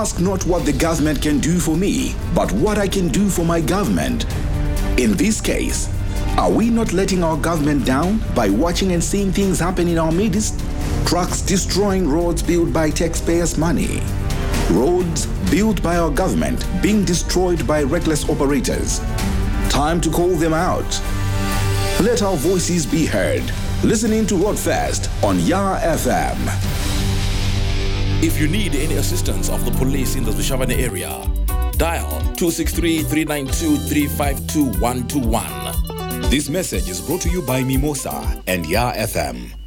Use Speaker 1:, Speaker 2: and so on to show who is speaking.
Speaker 1: ask not what the government can do for me, but what I can do for my government. In this case, are we not letting our government down by watching and seeing things happen in our midst? Trucks destroying roads built by taxpayers' money. Roads built by our government being destroyed by reckless operators. Time to call them out. Let our voices be heard. Listening to Roadfest on Yara FM.
Speaker 2: If you need any assistance of the police in the Dushavane area, dial 263-392-352-121.
Speaker 1: This message is brought to you by Mimosa and Yara FM.